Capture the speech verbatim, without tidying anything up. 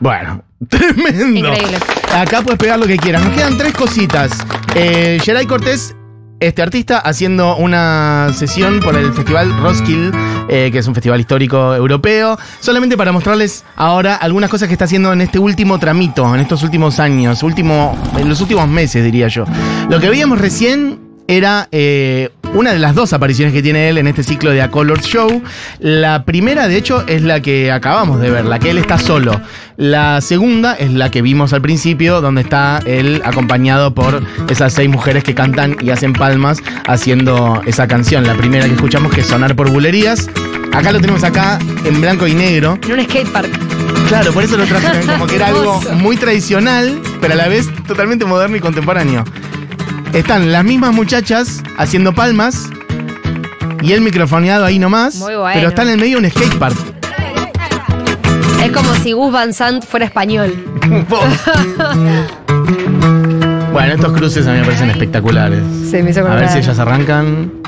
Bueno, tremendo. Increíble. Acá puedes pegar lo que quieras. Nos quedan tres cositas. Eh, Geray Cortés, este artista, haciendo una sesión por el festival Roskilde, eh, que es un festival histórico europeo, solamente para mostrarles ahora algunas cosas que está haciendo en este último tramito, en estos últimos años, último, en los últimos meses, diría yo. Lo que veíamos recién era eh, una de las dos apariciones que tiene él en este ciclo de A Color Show. La primera, de hecho, es la que acabamos de ver, la que él está solo. La segunda es la que vimos al principio, donde está él acompañado por esas seis mujeres que cantan y hacen palmas haciendo esa canción. La primera que escuchamos, que es Sonar por Bulerías. Acá lo tenemos acá en blanco y negro. En un skatepark. Claro, por eso lo traje como que era algo muy tradicional, pero a la vez totalmente moderno y contemporáneo. Están las mismas muchachas haciendo palmas y él microfoneado ahí nomás. Muy bueno. Pero está en el medio de un skatepark. Es como si Gus Van Sant fuera español. Bueno, estos cruces a mí me parecen espectaculares. Sí, me hizo A ver si ellas arrancan.